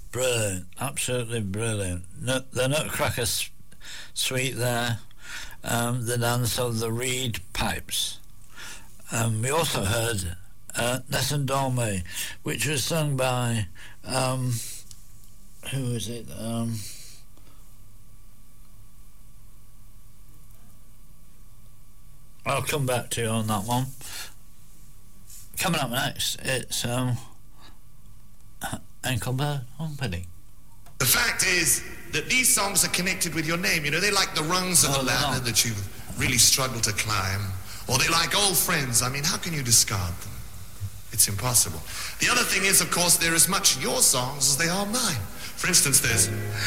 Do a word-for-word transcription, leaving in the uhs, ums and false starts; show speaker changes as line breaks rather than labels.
Brilliant, absolutely brilliant. No, the Nutcracker s- suite there, um, the dance of the reed pipes. Um, we also heard uh, Nessun Dorma, which was sung by, um, who is it? Um, I'll come back to you on that one. Coming up next, it's um, Engelbert Humperdinck.
The fact is that these songs are connected with your name. You know, they're like the rungs of
Oh,
the
they're
ladder
not.
that you really struggle to climb. Or they're like old friends. I mean, how can you discard them? It's impossible. The other thing is, of course, they're as much your songs as they are mine. For instance, there's